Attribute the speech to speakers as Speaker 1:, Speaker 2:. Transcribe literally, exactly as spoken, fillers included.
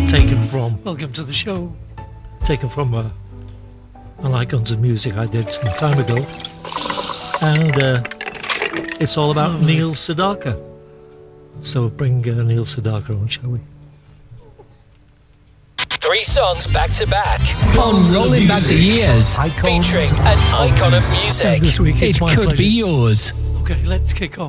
Speaker 1: taken from Welcome to the Show, taken from uh, an Icons of Music I did some time ago, and uh, it's all about Lovely. Neil Sedaka. So bring uh, Neil Sedaka on, shall we?
Speaker 2: Three songs back to back
Speaker 3: on Rolling Back the Years,
Speaker 2: featuring an icon of music.
Speaker 1: This week
Speaker 3: it could
Speaker 1: pleasure.
Speaker 3: be yours.
Speaker 1: Okay, let's kick off.